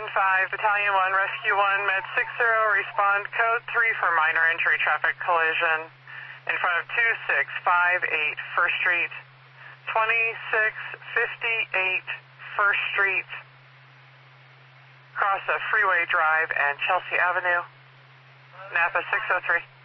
Battalion 1, Rescue 1, Med 60, respond code 3 for minor injury traffic collision in front of 2658 First Street, 2658 First Street, across the Freeway Drive and Chelsea Avenue, Napa 603.